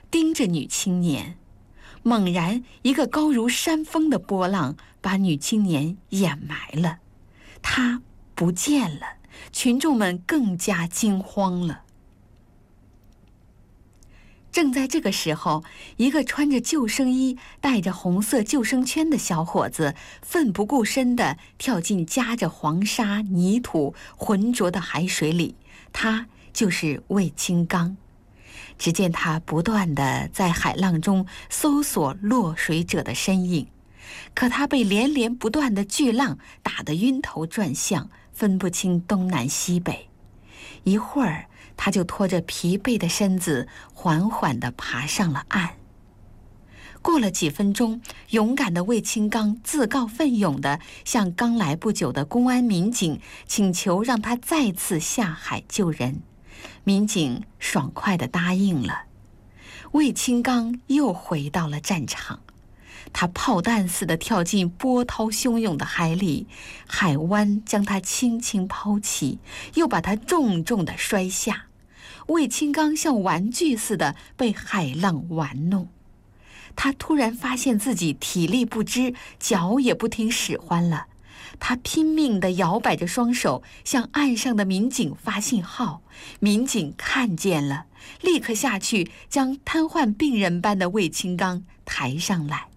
盯着女青年。猛然，一个高如山峰的波浪把女青年掩埋了，她不见了。群众们更加惊慌了。正在这个时候，一个穿着救生衣、戴着红色救生圈的小伙子奋不顾身地跳进夹着黄沙、泥土、浑浊的海水里，他就是魏清刚。只见他不断地在海浪中搜索落水者的身影，可他被连连不断的巨浪打得晕头转向，分不清东南西北。一会儿，他就拖着疲惫的身子缓缓地爬上了岸。过了几分钟，勇敢的魏清刚自告奋勇地向刚来不久的公安民警请求让他再次下海救人。民警爽快地答应了。魏清刚又回到了战场，他炮弹似的跳进波涛汹涌的海里，海湾将他轻轻抛起，又把他重重地摔下。魏清刚像玩具似的被海浪玩弄。他突然发现自己体力不支，脚也不听使唤了。他拼命地摇摆着双手，向岸上的民警发信号。民警看见了，立刻下去将瘫痪病人般的魏清刚抬上来。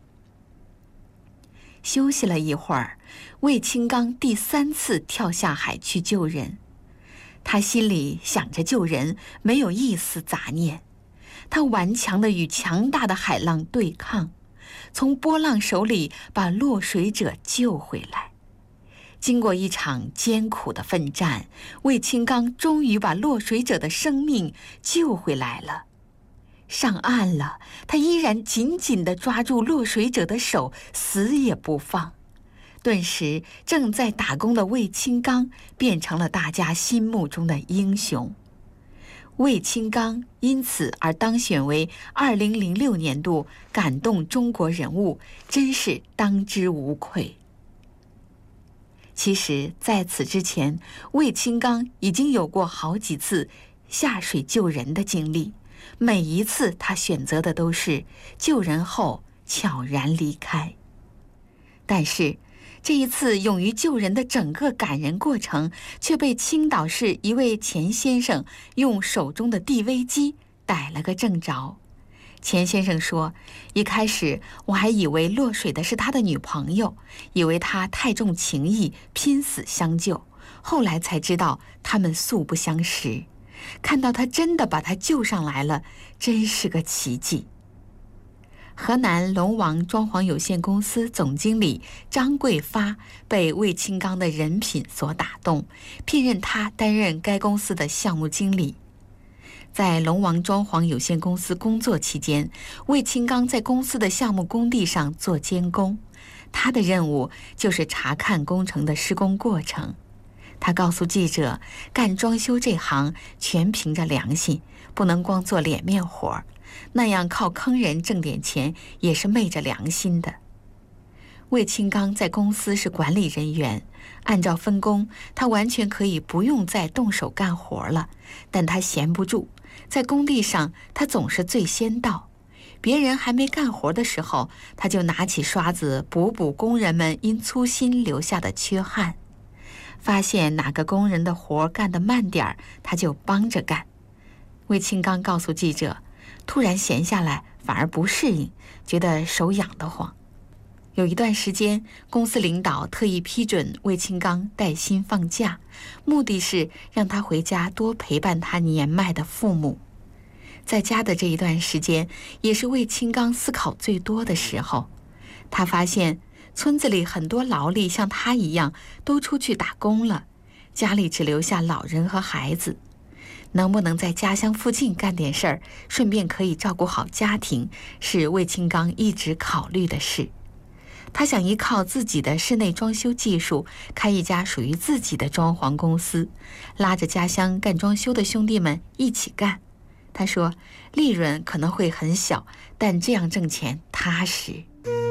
休息了一会儿，魏清刚第3次跳下海去救人。他心里想着救人，没有一丝杂念。他顽强地与强大的海浪对抗，从波浪手里把落水者救回来。经过一场艰苦的奋战，魏清刚终于把落水者的生命救回来了。上岸了，他依然紧紧地抓住落水者的手，死也不放。顿时，正在打工的魏清刚变成了大家心目中的英雄。魏清刚因此而当选为2006年度感动中国人物，真是当之无愧。其实在此之前，魏清刚已经有过好几次下水救人的经历，每一次他选择的都是救人后悄然离开。但是这一次勇于救人的整个感人过程却被青岛市一位钱先生用手中的 DV 机逮了个正着。钱先生说，一开始我还以为落水的是他的女朋友，以为他太重情义，拼死相救，后来才知道他们素不相识。看到他真的把他救上来了，真是个奇迹。河南龙王装潢有限公司总经理张桂发被魏清刚的人品所打动，聘任他担任该公司的项目经理。在龙王装潢有限公司工作期间，魏清刚在公司的项目工地上做监工，他的任务就是查看工程的施工过程。他告诉记者，干装修这行全凭着良心，不能光做脸面活，那样靠坑人挣点钱也是昧着良心的。魏清刚在公司是管理人员，按照分工，他完全可以不用再动手干活了，但他闲不住，在工地上他总是最先到，别人还没干活的时候，他就拿起刷子补工人们因粗心留下的缺憾。发现哪个工人的活干得慢点儿，他就帮着干。魏清刚告诉记者，突然闲下来反而不适应，觉得手痒得慌。有一段时间，公司领导特意批准魏清刚带薪放假，目的是让他回家多陪伴他年迈的父母。在家的这一段时间，也是魏清刚思考最多的时候。他发现村子里很多劳力像他一样都出去打工了，家里只留下老人和孩子。能不能在家乡附近干点事儿，顺便可以照顾好家庭，是魏清刚一直考虑的事。他想依靠自己的室内装修技术，开一家属于自己的装潢公司，拉着家乡干装修的兄弟们一起干。他说，利润可能会很小，但这样挣钱踏实。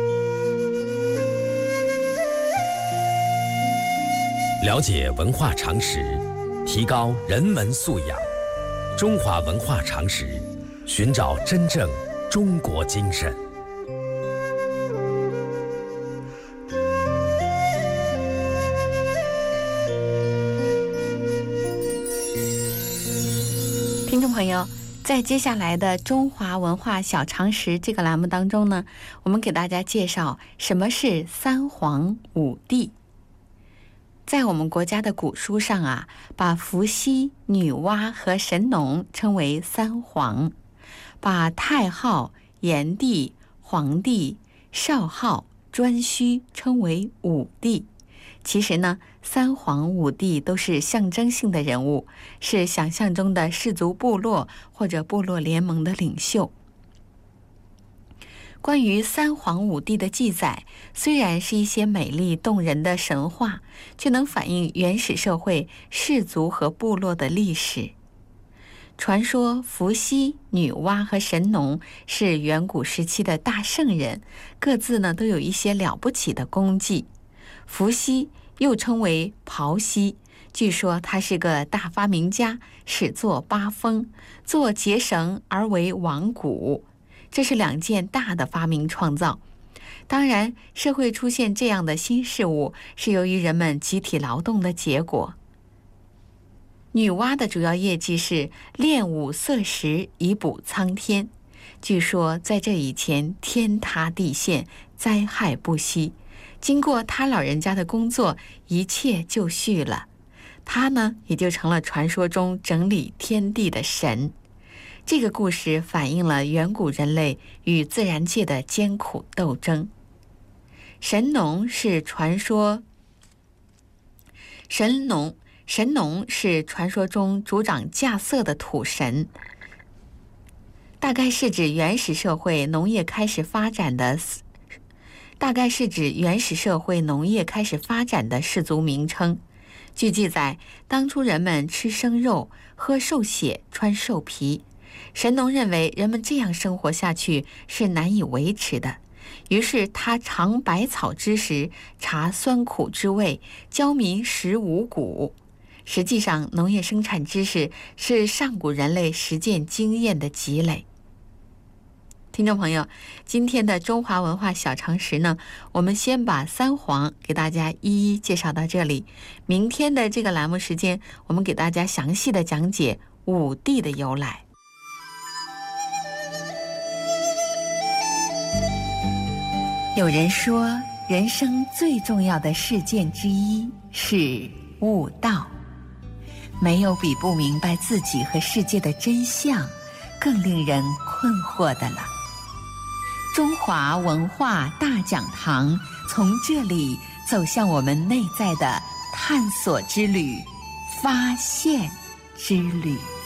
了解文化常识，提高人文素养。中华文化常识， 寻找真正中国精神。 听众朋友，在接下来的中华文化小常识这个栏目当中呢，我们给大家介绍什么是三皇五帝。在我们国家的古书上啊，把伏羲、女娲和神农称为三皇，把太昊、炎帝、黄帝、少昊、颛顼称为五帝。其实呢，三皇五帝都是象征性的人物，是想象中的氏族部落或者部落联盟的领袖。关于三皇五帝的记载，虽然是一些美丽动人的神话，却能反映原始社会氏族和部落的历史。传说伏羲、女娲和神农是远古时期的大圣人，各自呢都有一些了不起的功绩。伏羲又称为庖羲，据说他是个大发明家，始作八风，做结绳而为王鼓，这是2件大的发明创造。当然，社会出现这样的新事物，是由于人们集体劳动的结果。女娲的主要业绩是炼五色石以补苍天。据说在这以前，天塌地陷，灾害不息。经过她老人家的工作，一切就绪了。她呢，也就成了传说中整理天地的神。这个故事反映了远古人类与自然界的艰苦斗争。神农是传说中主掌稼穑的土神，大概是指原始社会农业开始发展的氏族名称。据记载，当初人们吃生肉，喝兽血，穿兽皮。神农认为人们这样生活下去是难以维持的，于是他尝百草之时，察酸苦之味，教民食五谷。实际上，农业生产知识是上古人类实践经验的积累。听众朋友，今天的中华文化小常识呢，我们先把三皇给大家一一介绍到这里。明天的这个栏目时间，我们给大家详细的讲解五帝的由来。有人说，人生最重要的事件之一是悟道。没有比不明白自己和世界的真相更令人困惑的了。中华文化大讲堂从这里走向我们内在的探索之旅、发现之旅。